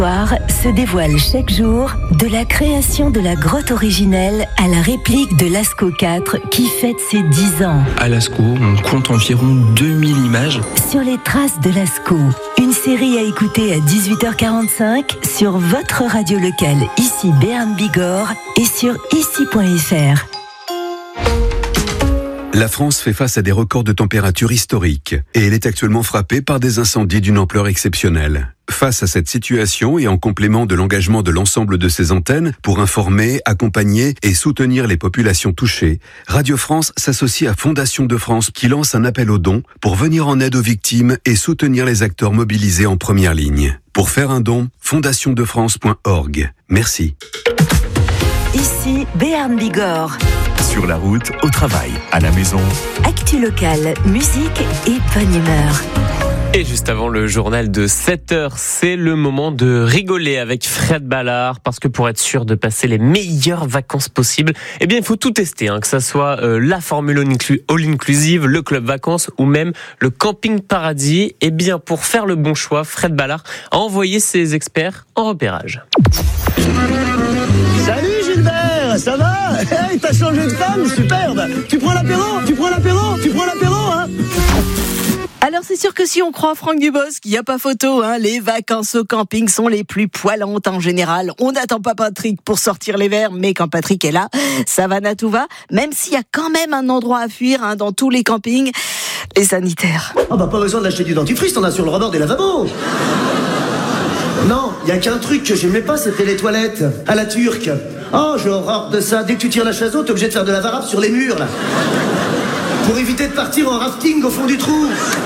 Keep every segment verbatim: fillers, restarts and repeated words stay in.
Se dévoile chaque jour de la création de la grotte originelle à la réplique de Lascaux quatre qui fête ses dix ans. À Lascaux, on compte environ deux mille images. Sur les traces de Lascaux, une série à écouter à dix-huit heures quarante-cinq sur votre radio locale, ici Béarn Bigorre et sur ici point f r. La France fait face à des records de température historiques et elle est actuellement frappée par des incendies d'une ampleur exceptionnelle. Face à cette situation et en complément de l'engagement de l'ensemble de ses antennes pour informer, accompagner et soutenir les populations touchées, Radio France s'associe à Fondation de France qui lance un appel aux dons pour venir en aide aux victimes et soutenir les acteurs mobilisés en première ligne. Pour faire un don, fondation de france point org. Merci. Ici Béarn Bigorre. Sur la route, au travail, à la maison. Actu locale, musique et bonne humeur. Et juste avant le journal de sept heures, c'est le moment de rigoler avec Fred Ballard, parce que pour être sûr de passer les meilleures vacances possibles, eh bien il faut tout tester, hein, que ça soit euh, la formule all inclusive, le club vacances ou même le camping paradis. Eh bien pour faire le bon choix, Fred Ballard a envoyé ses experts en repérage. Salut Gilbert, ça va? Hey, t'as changé de femme, superbe. Tu prends l'apéro? Tu prends l'apéro? Tu prends l'apéro, hein? Alors c'est sûr que si on croit Franck Dubosc, il n'y a pas photo, hein, les vacances au camping sont les plus poilantes en général. On n'attend pas Patrick pour sortir les verres, mais quand Patrick est là, ça va à tout va, même s'il y a quand même un endroit à fuir, hein, dans tous les campings, les sanitaires. Ah bah pas besoin d'acheter du dentifrice, t'en as sur le rebord des lavabos. Non, il y a qu'un truc que j'aimais pas, c'était les toilettes, à la turque. Oh, j'ai horreur de ça, dès que tu tires la chasse d'eau, t'es obligé de faire de la varap sur les murs, là. Pour éviter de partir en rafting au fond du trou.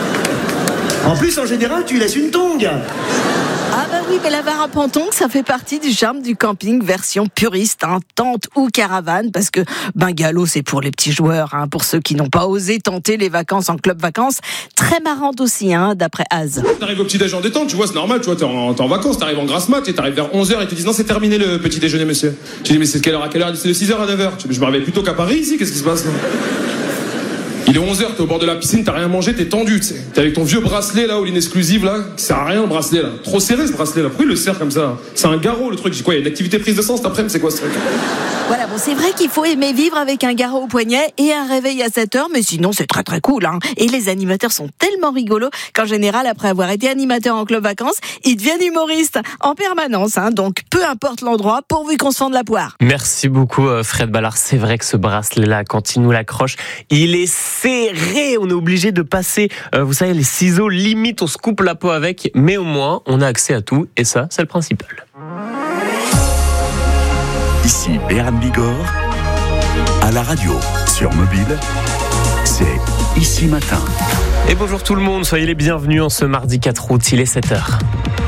En plus, en général, tu laisses une tongue. Ah bah oui, mais la varap en tongue, ça fait partie du charme du camping version puriste, hein, tente ou caravane, parce que bungalow, c'est pour les petits joueurs, hein, pour ceux qui n'ont pas osé tenter les vacances en club vacances. Très marrante aussi, hein, d'après Az. T'arrives au petit-déj en détente, tu vois, c'est normal, tu vois, t'es en, t'es en vacances, t'arrives en grasse mat, et t'arrives vers onze heures, et ils te disent non, c'est terminé le petit déjeuner, monsieur. Tu dis, mais c'est de quelle heure à quelle heure? C'est de six heures à neuf heures. Tu dis, je me réveille plutôt qu'à Paris ici, qu'est-ce qui se passe là? Il est onze heures, t'es au bord de la piscine, t'as rien mangé, t'es tendu, tu sais. T'es avec ton vieux bracelet là, all exclusive là, qui sert à rien le bracelet là. Trop serré ce bracelet là, pourquoi il le serre comme ça? C'est un garrot le truc, j'ai quoi, il y a une activité prise de sang cet après-midi, c'est quoi ce truc? Voilà, bon, c'est vrai qu'il faut aimer vivre avec un garrot au poignet et un réveil à sept heures, mais sinon c'est très très cool, hein. Et les animateurs sont tellement rigolos qu'en général, après avoir été animateur en club vacances, ils deviennent humoristes en permanence, hein. Donc peu importe l'endroit, pourvu qu'on se fende la poire. Merci beaucoup Fred Ballard, c'est vrai que ce bracelet-là, quand il nous l'accroche, il est serré, on est obligé de passer, euh, vous savez, les ciseaux, limite on se coupe la peau avec, mais au moins on a accès à tout, et ça, c'est le principal. Ici Béarn Bigorre, à la radio, sur mobile, c'est Ici Matin. Et bonjour tout le monde, soyez les bienvenus en ce mardi quatre août, il est sept heures.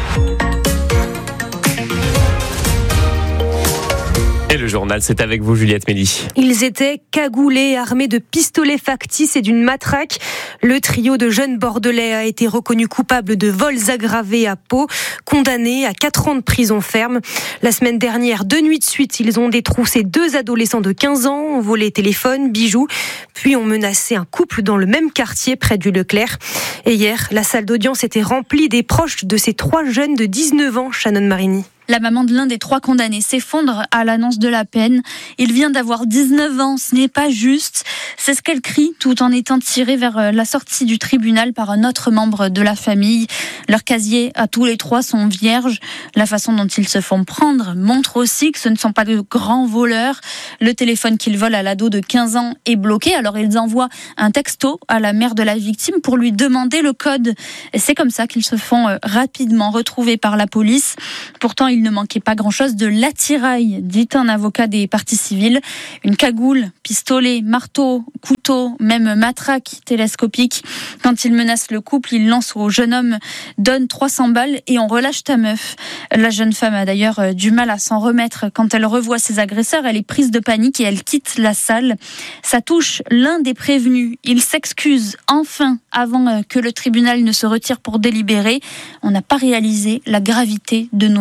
Et le journal, c'est avec vous Juliette Médy. Ils étaient cagoulés, armés de pistolets factices et d'une matraque. Le trio de jeunes Bordelais a été reconnu coupable de vols aggravés à Pau, condamné à quatre ans de prison ferme. La semaine dernière, deux nuits de suite, ils ont détroussé deux adolescents de quinze ans, ont volé téléphones, bijoux, puis ont menacé un couple dans le même quartier près du Leclerc. Et hier, la salle d'audience était remplie des proches de ces trois jeunes de dix-neuf ans, Shannon Marini. La maman de l'un des trois condamnés s'effondre à l'annonce de la peine. Il vient d'avoir dix-neuf ans, ce n'est pas juste. C'est ce qu'elle crie tout en étant tirée vers la sortie du tribunal par un autre membre de la famille. Leurs casiers à tous les trois sont vierges. La façon dont ils se font prendre montre aussi que ce ne sont pas de grands voleurs. Le téléphone qu'ils volent à l'ado de quinze ans est bloqué. Alors ils envoient un texto à la mère de la victime pour lui demander le code. Et c'est comme ça qu'ils se font rapidement retrouver par la police. Pourtant, il ne manquait pas grand-chose de l'attirail, dit un avocat des parties civiles. Une cagoule, pistolet, marteau, couteau, même matraque télescopique. Quand il menace le couple, il lance au jeune homme « Donne trois cents balles et on relâche ta meuf ». La jeune femme a d'ailleurs du mal à s'en remettre. Quand elle revoit ses agresseurs, elle est prise de panique et elle quitte la salle. Ça touche l'un des prévenus. Il s'excuse enfin avant que le tribunal ne se retire pour délibérer. On n'a pas réalisé la gravité de nos actes,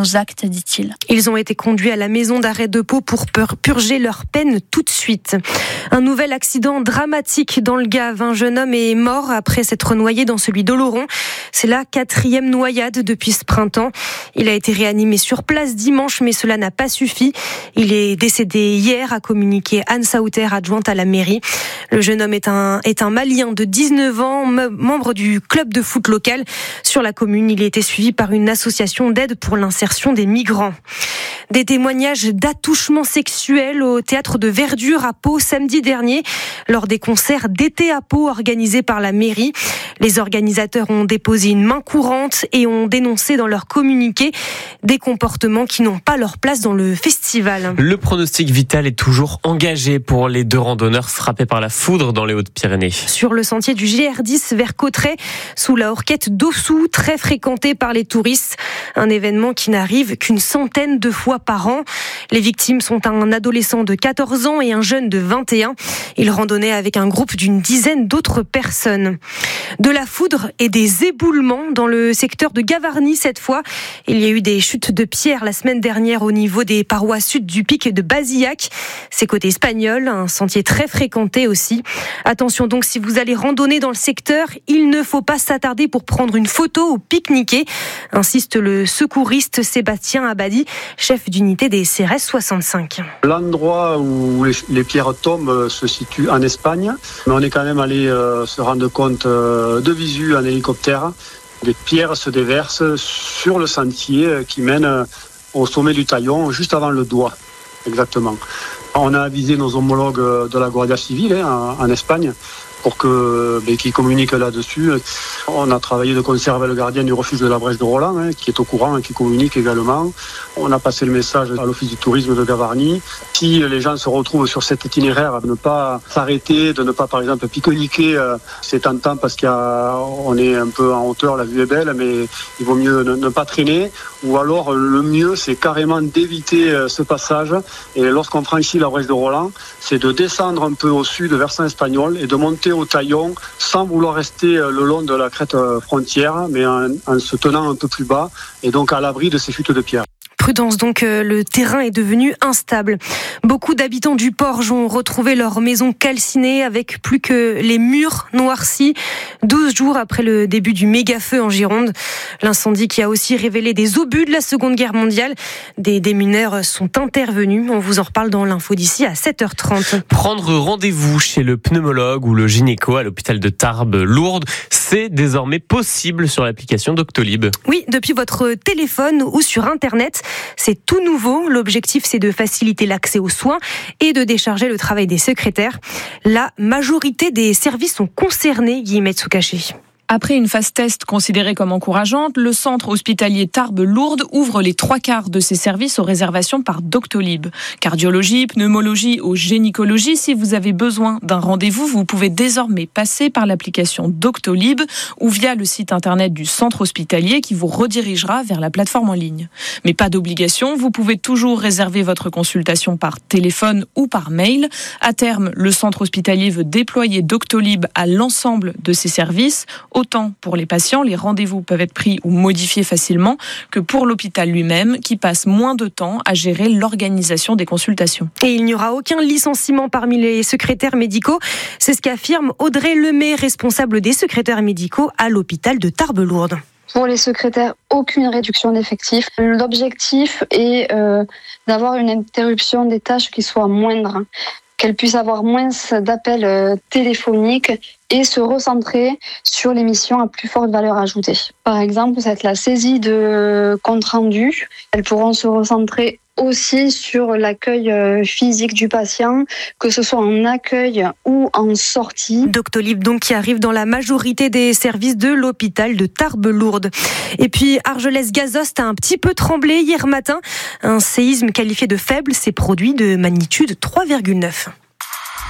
dit-il. Ils ont été conduits à la maison d'arrêt de Pau pour purger leur peine tout de suite. Un nouvel accident dramatique dans le Gave. Un jeune homme est mort après s'être noyé dans celui d'Oloron. C'est la quatrième noyade depuis ce printemps. Il a été réanimé sur place dimanche, mais cela n'a pas suffi. Il est décédé hier, a communiqué Anne Sauter, adjointe à la mairie. Le jeune homme est un, est un Malien de dix-neuf ans, membre du club de foot local. Sur la commune, il a été suivi par une association d'aide pour l'insertion des migrants. Des témoignages d'attouchements sexuels au théâtre de Verdure à Pau samedi dernier, lors des concerts d'été à Pau organisés par la mairie. Les organisateurs ont déposé une main courante et ont dénoncé dans leur communiqué des comportements qui n'ont pas leur place dans le festival. Le pronostic vital est toujours engagé pour les deux randonneurs frappés par la foudre dans les Hautes-Pyrénées. Sur le sentier du G R dix vers Cauterets, sous la Horquette d'Ossou, très fréquenté par les touristes. Un événement qui n'arrive qu'une centaine de fois par an. Les victimes sont un adolescent de quatorze ans et un jeune de vingt et un. Ils randonnaient avec un groupe d'une dizaine d'autres personnes. De la foudre et des éboulements dans le secteur de Gavarnie cette fois. Il y a eu des chutes de pierres la semaine dernière au niveau des parois sud du pic de Bazillac. C'est côté espagnol, un sentier très fréquenté aussi. Attention donc, si vous allez randonner dans le secteur, il ne faut pas s'attarder pour prendre une photo ou pique-niquer, insiste le secouriste Sébastien Abadi, chef d'unité des C R S soixante-cinq. L'endroit où les, les pierres tombent se situe en Espagne, mais on est quand même allé euh, se rendre compte euh, de visu en hélicoptère. Des pierres se déversent sur le sentier qui mène au sommet du Taillon, juste avant le doigt, exactement. On a avisé nos homologues de la Guardia Civile hein, en Espagne pour que, ben, qu'ils communiquent là-dessus. On a travaillé de concert avec le gardien du refuge de la Brèche de Roland, hein, qui est au courant et qui communique également. On a passé le message à l'office du tourisme de Gavarnie. Si les gens se retrouvent sur cet itinéraire, de ne pas s'arrêter, de ne pas, par exemple, pique-niquer, euh, c'est tentant parce qu'on est un peu en hauteur, la vue est belle, mais il vaut mieux ne, ne pas traîner. Ou alors, le mieux, c'est carrément d'éviter euh, ce passage. Et lorsqu'on franchit la Brèche de Roland, c'est de descendre un peu au sud, vers Saint-Espagnol, et de monter au Taillon sans vouloir rester le long de la crête frontière, mais en, en se tenant un peu plus bas et donc à l'abri de ces chutes de pierre. Prudence donc, le terrain est devenu instable. Beaucoup d'habitants du Porge ont retrouvé leur maison calcinée avec plus que les murs noircis, douze jours après le début du méga-feu en Gironde. L'incendie qui a aussi révélé des obus de la Seconde Guerre mondiale. Des démineurs sont intervenus. On vous en reparle dans l'info d'ici à sept heures trente. Prendre rendez-vous chez le pneumologue ou le gynéco à l'hôpital de Tarbes Lourdes, c'est désormais possible sur l'application Doctolib. Oui, depuis votre téléphone ou sur Internet. C'est tout nouveau. L'objectif, c'est de faciliter l'accès aux soins et de décharger le travail des secrétaires. La majorité des services sont concernés, Guillemette Soucaché. Après une phase test considérée comme encourageante, le centre hospitalier Tarbes Lourdes ouvre les trois quarts de ses services aux réservations par Doctolib. Cardiologie, pneumologie ou gynécologie, si vous avez besoin d'un rendez-vous, vous pouvez désormais passer par l'application Doctolib ou via le site internet du centre hospitalier qui vous redirigera vers la plateforme en ligne. Mais pas d'obligation, vous pouvez toujours réserver votre consultation par téléphone ou par mail. À terme, le centre hospitalier veut déployer Doctolib à l'ensemble de ses services. Autant pour les patients, les rendez-vous peuvent être pris ou modifiés facilement, que pour l'hôpital lui-même, qui passe moins de temps à gérer l'organisation des consultations. Et il n'y aura aucun licenciement parmi les secrétaires médicaux. C'est ce qu'affirme Audrey Lemay, responsable des secrétaires médicaux à l'hôpital de Tarbes Lourdes. Pour les secrétaires, aucune réduction d'effectifs. L'objectif est euh, d'avoir une interruption des tâches qui soit moindre, qu'elles puissent avoir moins d'appels euh, téléphoniques et se recentrer sur les missions à plus forte valeur ajoutée. Par exemple, c'est la saisie de comptes rendus. Elles pourront se recentrer aussi sur l'accueil physique du patient, que ce soit en accueil ou en sortie. Doctolib donc qui arrive dans la majorité des services de l'hôpital de Tarbes Lourdes. Et puis Argelès-Gazost a un petit peu tremblé hier matin. Un séisme qualifié de faible s'est produit de magnitude trois virgule neuf.